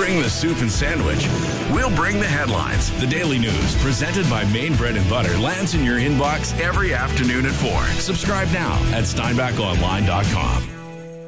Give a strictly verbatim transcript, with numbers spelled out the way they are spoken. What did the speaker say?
bring the soup and sandwich. We'll bring the headlines. The Daily News, presented by Maine Bread and Butter, lands in your inbox every afternoon at four. Subscribe now at steinbach online dot com.